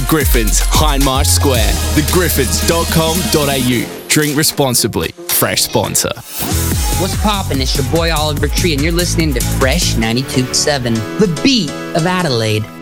Griffins, Hindmarsh Square. thegriffins.com.au. Drink responsibly. Fresh sponsor. What's poppin'? It's your boy Oliver Tree, and you're listening to Fresh 92.7, the beat of Adelaide.